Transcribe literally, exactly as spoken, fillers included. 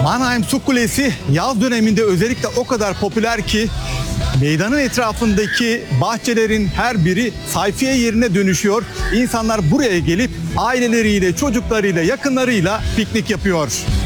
Mannheim Su Kulesi yaz döneminde özellikle o kadar popüler ki meydanın etrafındaki bahçelerin her biri sayfiye yerine dönüşüyor. İnsanlar buraya gelip aileleriyle, çocuklarıyla, yakınlarıyla piknik yapıyor.